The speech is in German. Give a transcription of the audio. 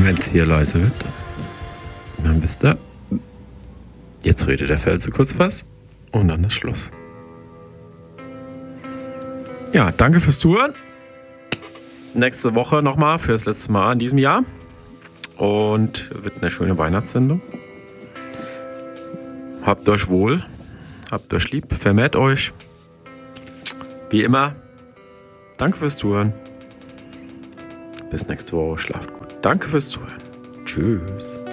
wenn es hier leise wird. Dann wisst ihr, jetzt redet der Felsen kurz was und dann ist Schluss. Ja, danke fürs Zuhören. Nächste Woche nochmal für das letzte Mal in diesem Jahr. Und wird eine schöne Weihnachtssendung. Habt euch wohl. Habt euch lieb. Vermehrt euch. Wie immer. Danke fürs Zuhören. Bis nächste Woche. Schlaft gut. Danke fürs Zuhören. Tschüss.